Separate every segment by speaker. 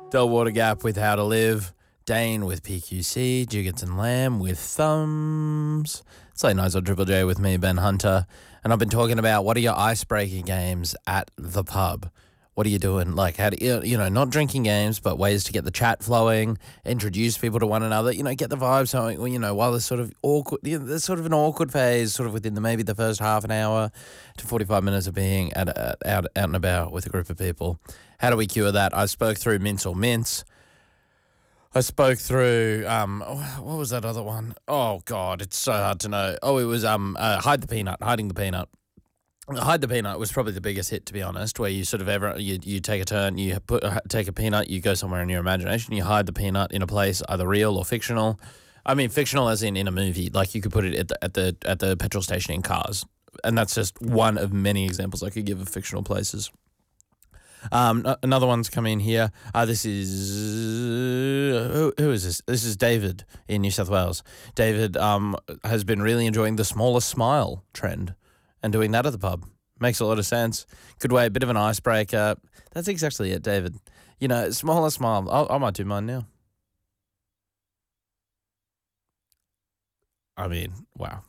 Speaker 1: Del Water Gap with How to Live. Dane with PQC. Jiggets and Lamb with Thumbs. It's late nights on Triple J with me, Ben Hunter. And I've been talking about what are your icebreaker games at the pub? What are you doing? Like, how do you not drinking games, but ways to get the chat flowing, introduce people to one another, get the vibes going, while there's sort of awkward, there's sort of an awkward phase, sort of within maybe the first half an hour to 45 minutes of being out and about with a group of people. How do we cure that? I spoke through Mince or Mince. I spoke through, what was that other one? Oh, God, it's so hard to know. Oh, it was hiding the peanut. Hide the Peanut was probably the biggest hit, to be honest, where you sort of you take a turn, you take a peanut, you go somewhere in your imagination, you hide the peanut in a place either real or fictional. I mean, fictional as in a movie. Like you could put it at the petrol station in Cars, and that's just one of many examples I could give of fictional places. Another one's come in here. This is who is this? This is David in New South Wales. David has been really enjoying the smallest smile trend. And doing that at the pub. Makes a lot of sense. Good way, a bit of an icebreaker. That's exactly it, David. Smaller smile. I might do mine now. I mean, wow.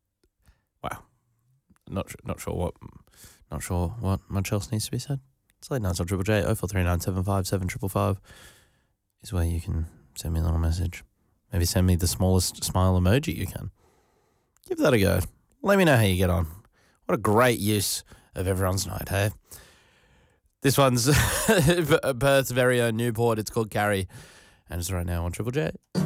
Speaker 1: Not sure what much else needs to be said. It's late nights on Triple J. 0439757555 is where you can send me a little message. Maybe send me the smallest smile emoji you can. Give that a go. Let me know how you get on. What a great use of everyone's night, hey? This one's Perth's very own Newport. It's called Carrie, and it's right now on Triple J.